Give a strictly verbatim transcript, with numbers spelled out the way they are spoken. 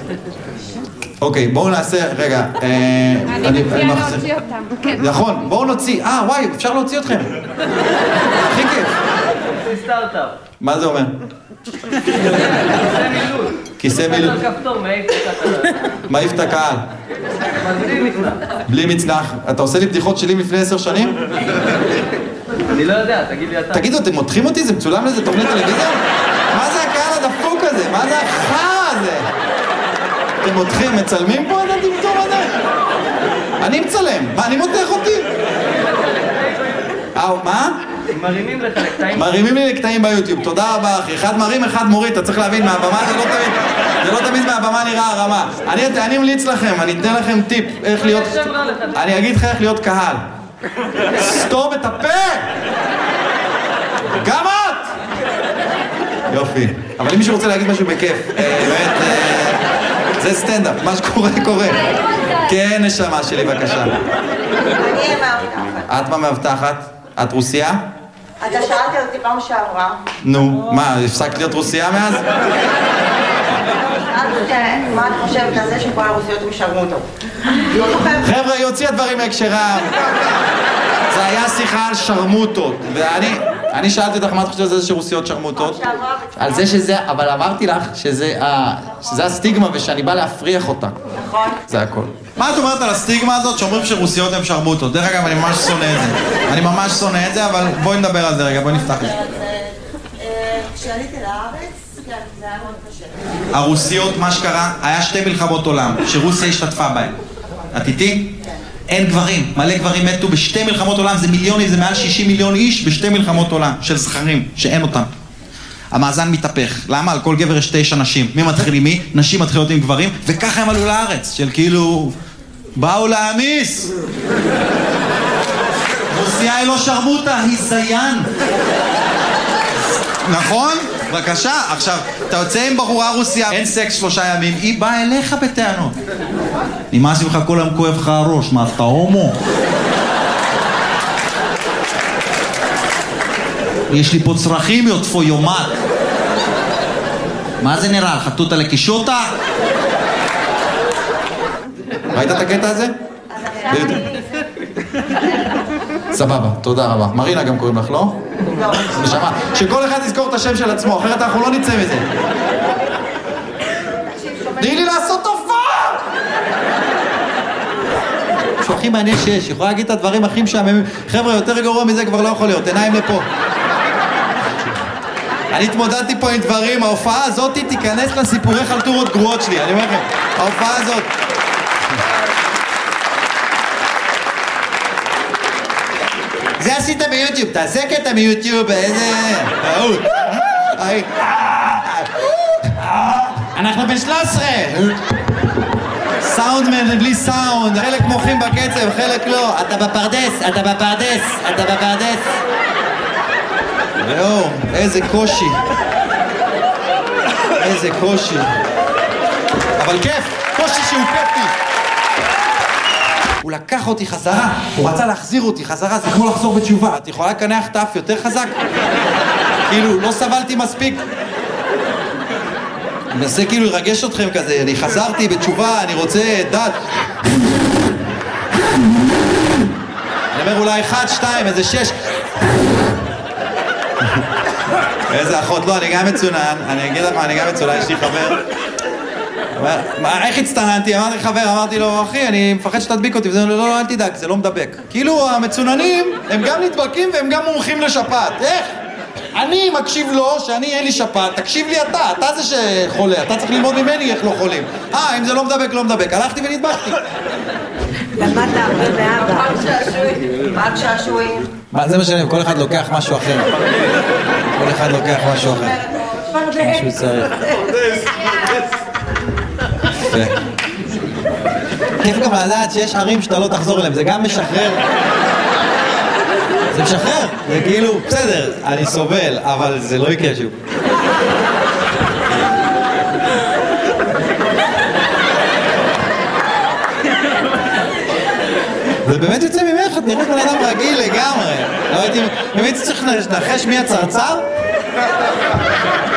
אוקיי, בואו נעשה, רגע. אני מציעה להוציא אותם. נכון, בואו נוציא. אה, וואי, אפשר להוציא אתכם. הכי כיף. זה סטארט-אפ. מה זה אומר? כיסא מילוט. כיסא מילוט. כפתור כפתור, מעיף את הקהל. מעיף את הקהל. בלי מצנח. בלי מצנח. אתה עושה לי בדיחות שלי לפני עשר שנים? אני לא יודע, תגיד לי אתה. תגידו, אתם מותחים אותי? זה מצולם לאיזה תוכנית טלוויזיה? מה זה הקהל הדפוק הזה? מה זה החרא הזה? אתם מותחים, מצלמים פה את הטמטום הזה? אני מצלם. מה, אני מותח אותי? אה, מה? מרימים לך לקטעים. מרימים לי לקטעים ביוטיוב, תודה רבה אחי. אחד מרים, אחד מוריד, אתה צריך להבין, מהבמה זה לא תמיד, זה לא תמיד מהבמה נראה הרמה. אני, אני ממליץ לכם, אני אתן לכם טיפ, איך להיות, אני אגיד לך איך להיות קהל. סתום את הפה! גם את! יופי. אבל אם מישהו רוצה להגיד משהו בכיף, באמת, זה סטנדאפ, מה שקורה קורה. כן, נשמה שלי, בבקשה. אני מאבטחת. את מה מאבטחת? את רוסיה? אתה שאלתי אותי פעם שעברה. נו, מה, הפסקת להיות רוסיה מאז? שאלתי אותי, מה את חושבת על זה שכל הרוסיות הם שרמוטות? חבר'ה, היא הוציאה דברים מהקשרם. זה היה שיחה על שרמוטות, ואני אני שאלתי אותך מה את חושבת על זה שרוסיות שרמוטות? על זה שזה, אבל אמרתי לך שזה הסטיגמה ושאני בא להפריח אותה. נכון. זה הכל. מה את אומרת על הסטיגמה הזאת שאומרים שרוסיות הן שרמוטות? דרך אגב, אני ממש שונא את זה. אני ממש שונא את זה, אבל בואי נדבר על זה רגע, בואי נפתח את זה. כשעליתי לארץ, כן, זה היה מאוד קשה. הרוסיות, מה שקרה, היה שתי מלחמות עולם, שרוסיה השתתפה בהן. את איתי? כן. אין גברים, מלא גברים מתו בשתי מלחמות עולם, זה מיליונים, זה מעל שישים מיליון איש בשתי מלחמות עולם, של זכרים, שאין אותם. המאזן מתהפך. למה? על כל גבר יש תשע נשים. מי מתחיל עם מי? נשים מתחילות עם גברים, וככה הם עלו לארץ, של כאילו... באו להמיס! רוסיה היא לא שרמוטה, היא זיין. נכון? בבקשה. עכשיו, אתה יוצא עם בחורה רוסיה, אין סקס שלושה ימים, היא באה אליך בטענות. נמאס ממך כל היום כואב לך הראש, מה, אתה הומו? יש לי פה צרכים יוטפו יומת. מה זה נראה? חטוטה לקישוטה? ראית את הקטע הזה? סבבה, תודה רבה. מרינה גם קוראים לך, לא? לא. נשמה, שכל אחד יזכור את השם של עצמו, אחרת אנחנו לא נצא מזה. תני לי לעשות תופעה! משהו הכי מעניין שיש, יכולה להגיד את הדברים הכי משעממים. חבר'ה, יותר גרוע מזה כבר לא יכול להיות, עיניים לפה. אני התמודדתי פה עם דברים, ההופעה הזאת תיכנס לסיפורי חלטורות גרועות שלי, אני אומר לכם, ההופעה הזאת. זה עשית ביוטיוב, תעשה קטע מיוטיוב, איזה... אנחנו בן שלוש עשרה! סאונדמן בלי סאונד, חלק מוחים בקצב, חלק לא. אתה בפרדס, אתה בפרדס, אתה בפרדס. ראו, איזה קושי. איזה קושי. אבל כיף, קושי שהוא כיפי. הוא לקח אותי חזרה, הוא רצה להחזיר אותי חזרה, זה כמו לחזור בתשובה. את יכולה לקנח את האף יותר חזק? כאילו, לא סבלתי מספיק. אני מנסה כאילו לרגש אתכם כזה, אני חזרתי בתשובה, אני רוצה דת. אני אומר אולי אחד, שתיים, איזה שש. איזה אחות, לא, אני גם מצונן, אני אגיד לך מה, אני גם מצונן, יש לי חבר. איך הצטננתי? אמרתי חבר, אמרתי לו, אחי, אני מפחד שתדביק אותי, וזה לא, לא, אל תדאג, זה לא מדבק. כאילו, המצוננים, הם גם נדבקים והם גם מומחים לשפעת. איך? אני מקשיב לו שאני אין לי שפעת, תקשיב לי אתה, אתה זה שחולה, אתה צריך ללמוד ממני איך לא חולים. אה, אם זה לא מדבק, לא מדבק. הלכתי ונדבקתי. למדת הרבה מאבא. רק שעשועים. מה, זה מה שאני, כל אחד לוקח משהו אחר. כל אחד לוקח משהו אחר. משהו צריך. כיף גם לדעת שיש ערים שאתה לא תחזור אליהם, זה גם משחרר. זה משחרר, זה כאילו, בסדר, אני סובל, אבל זה לא יקרה שוב. זה באמת יוצא ממך, את נראית בן אדם רגיל לגמרי. לא הייתי, באמת צריך לנחש מי הצרצר?